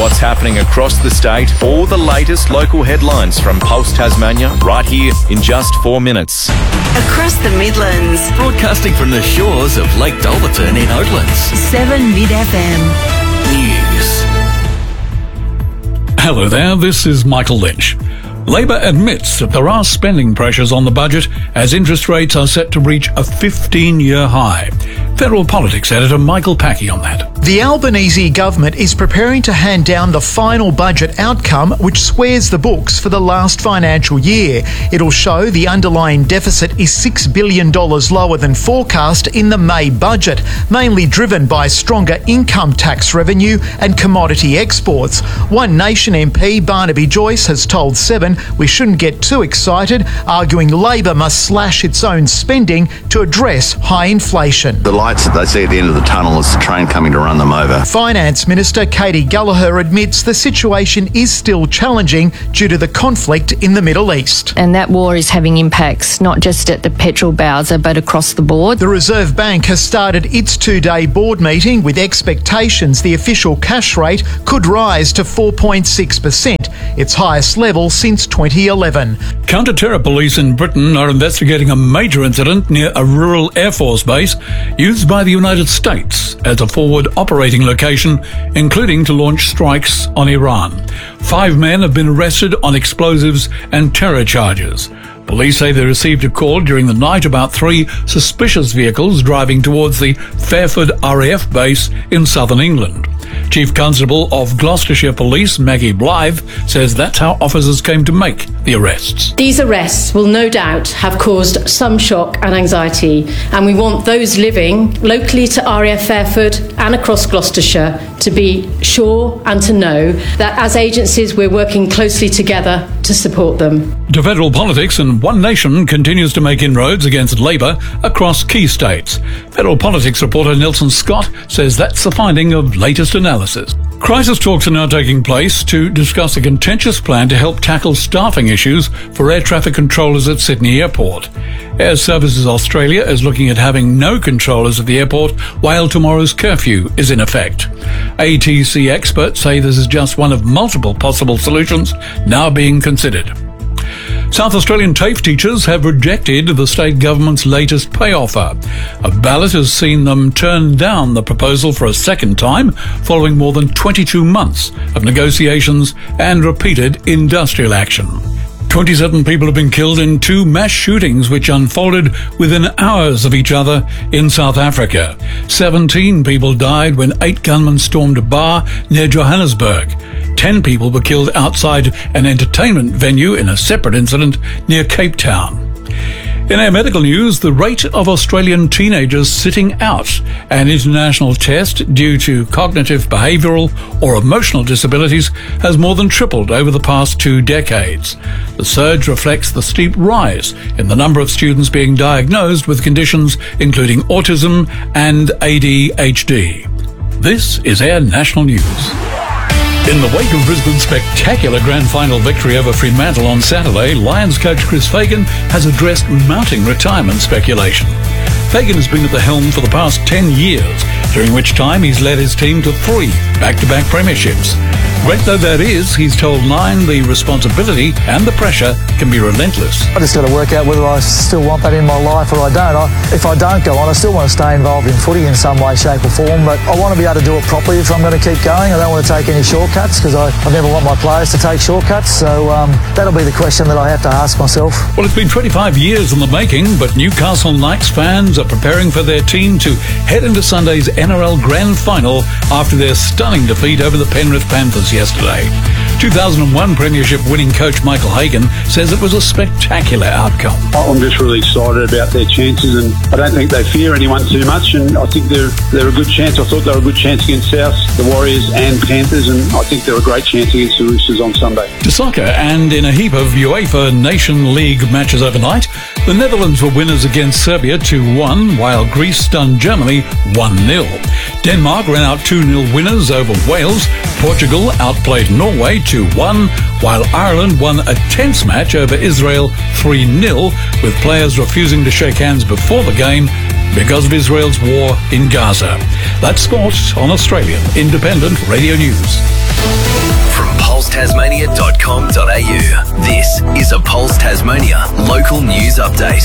what's happening across the state, all the latest local headlines from Pulse Tasmania, right here in just 4 minutes. Across the Midlands. Broadcasting from the shores of Lake Dulverton in Oatlands. 7 Mid FM. News. Hello there, this is Michael Lynch. Labor admits that there are spending pressures on the budget as interest rates are set to reach a 15-year high. Federal Politics editor Michael Packey on that. The Albanese government is preparing to hand down the final budget outcome, which squares the books for the last financial year. It'll show the underlying deficit is $6 billion lower than forecast in the May budget, mainly driven by stronger income tax revenue and commodity exports. One Nation MP, Barnaby Joyce, has told Seven we shouldn't get too excited, arguing Labor must slash its own spending to address high inflation. The lights that they see at the end of the tunnel is the train coming to run them over. Finance Minister Katie Gallagher admits the situation is still challenging due to the conflict in the Middle East. And that war is having impacts not just at the petrol bowser but across the board. The Reserve Bank has started its 2-day board meeting with expectations the official cash rate could rise to 4.6%, its highest level since 2011. Counter-terror police in Britain are investigating a major incident near a rural Air Force base used by the United States as a forward operating location, including to launch strikes on Iran. 5 men have been arrested on explosives and terror charges. Police say they received a call during the night about 3 suspicious vehicles driving towards the Fairford RAF base in southern England. Chief Constable of Gloucestershire Police, Maggie Blythe, says that's how officers came to make the arrests. These arrests will no doubt have caused some shock and anxiety, and we want those living locally to RAF Fairford and across Gloucestershire to be sure and to know that as agencies we're working closely together to support them. To federal politics, and One Nation continues to make inroads against Labor across key states. Federal Politics reporter Nelson Scott says that's the finding of latest analysis. Crisis talks are now taking place to discuss a contentious plan to help tackle staffing issues for air traffic controllers at Sydney Airport. Air Services Australia is looking at having no controllers at the airport while tomorrow's curfew is in effect. ATC experts say this is just one of multiple possible solutions now being considered. South Australian TAFE teachers have rejected the state government's latest pay offer. A ballot has seen them turn down the proposal for a second time, following more than 22 months of negotiations and repeated industrial action. 27 people have been killed in 2 mass shootings which unfolded within hours of each other in South Africa. 17 people died when 8 gunmen stormed a bar near Johannesburg. 10 people were killed outside an entertainment venue in a separate incident near Cape Town. In our medical news, the rate of Australian teenagers sitting out an international test due to cognitive, behavioural or emotional disabilities has more than tripled over the past 2 decades. The surge reflects the steep rise in the number of students being diagnosed with conditions including autism and ADHD. This is Air National News. In the wake of Brisbane's spectacular grand final victory over Fremantle on Saturday, Lions coach Chris Fagan has addressed mounting retirement speculation. Fagan has been at the helm for the past 10 years, during which time he's led his team to 3 back-to-back premierships. Great though that is, he's told Nine the responsibility and the pressure can be relentless. I just got to work out whether I still want that in my life or I don't. If I don't go on, I still want to stay involved in footy in some way, shape or form, but I want to be able to do it properly if I'm going to keep going. I don't want to take any shortcuts because I never want my players to take shortcuts, so that'll be the question that I have to ask myself. Well, it's been 25 years in the making, but Newcastle Knights fans are preparing for their team to head into Sunday's NRL Grand Final after their stunning defeat over the Penrith Panthers yesterday. 2001 Premiership winning coach Michael Hagan says it was a spectacular outcome. I'm just really excited about their chances, and I don't think they fear anyone too much, and I think they're a good chance. I thought they were a good chance against South, the Warriors and Panthers, and I think they're a great chance against the Roosters on Sunday. To soccer, and in a heap of UEFA Nation League matches overnight, the Netherlands were winners against Serbia 2-1, while Greece stunned Germany 1-0. Denmark ran out 2-0 winners over Wales. Portugal outplayed Norway 2-1, while Ireland won a tense match over Israel 3-0, with players refusing to shake hands before the game because of Israel's war in Gaza. That's sport on Australian Independent Radio News. From pulsetasmania.com.au, this is a Pulse Tasmania local news update.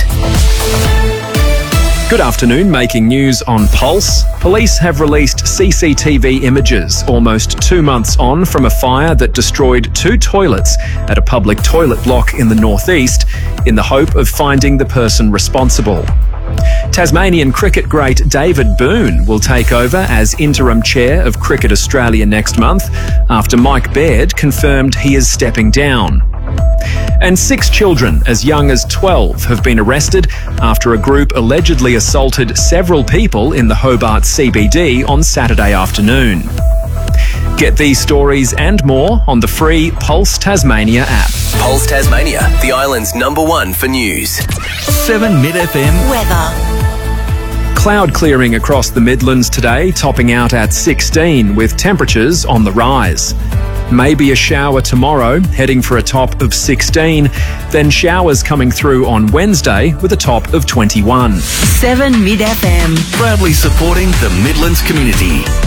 Good afternoon, making news on Pulse. Police have released CCTV images almost 2 months on from a fire that destroyed 2 toilets at a public toilet block in the northeast in the hope of finding the person responsible. Tasmanian cricket great David Boon will take over as interim chair of Cricket Australia next month after Mike Baird confirmed he is stepping down. And 6 children as young as 12 have been arrested after a group allegedly assaulted several people in the Hobart CBD on Saturday afternoon. Get these stories and more on the free Pulse Tasmania app. Pulse Tasmania, the island's #1 for news. 7 Mid FM Weather. Cloud clearing across the Midlands today, topping out at 16 with temperatures on the rise. Maybe a shower tomorrow, heading for a top of 16. Then showers coming through on Wednesday with a top of 21. 7 Mid FM. Proudly supporting the Midlands community.